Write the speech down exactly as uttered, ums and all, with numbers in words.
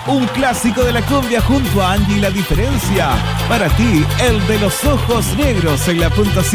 un clásico de la cumbia junto a Angie y La Diferencia. Para ti, el de los ojos negros en la punta